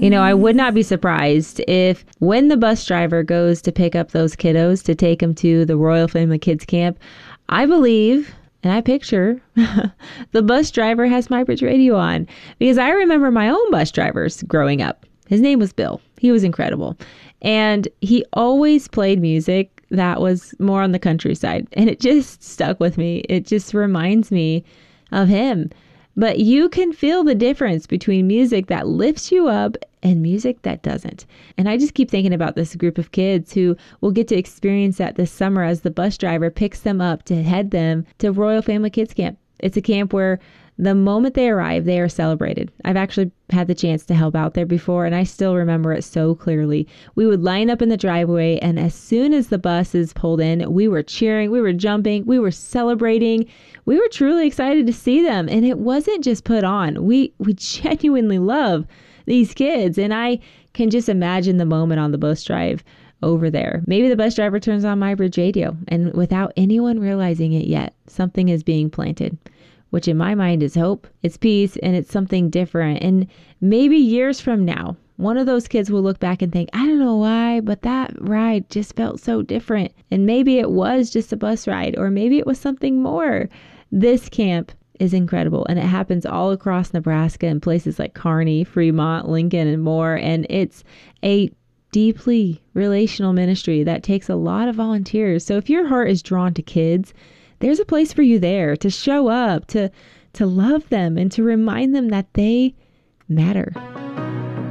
I would not be surprised if when the bus driver goes to pick up those kiddos to take them to the Royal Family Kids Camp, I believe and I picture the bus driver has MyBridge Radio on, because I remember my own bus drivers growing up. His name was Bill. He was incredible. And he always played music that was more on the countryside. And it just stuck with me. It just reminds me of him. But you can feel the difference between music that lifts you up and music that doesn't. And I just keep thinking about this group of kids who will get to experience that this summer as the bus driver picks them up to head them to Royal Family Kids Camp. It's a camp where the moment they arrive, they are celebrated. I've actually had the chance to help out there before, and I still remember it so clearly. We would line up in the driveway, and as soon as the buses pulled in, we were cheering, we were jumping, we were celebrating. We were truly excited to see them, and it wasn't just put on. We genuinely love these kids, and I can just imagine the moment on the bus drive over there. Maybe the bus driver turns on MyBridge Radio, and without anyone realizing it yet, something is being planted, which in my mind is hope, it's peace, and it's something different. And maybe years from now, one of those kids will look back and think, I don't know why, but that ride just felt so different. And maybe it was just a bus ride, or maybe it was something more. This camp is incredible, and it happens all across Nebraska in places like Kearney, Fremont, Lincoln, and more. And it's a deeply relational ministry that takes a lot of volunteers. So if your heart is drawn to kids, there's a place for you there to show up, to love them, and to remind them that they matter.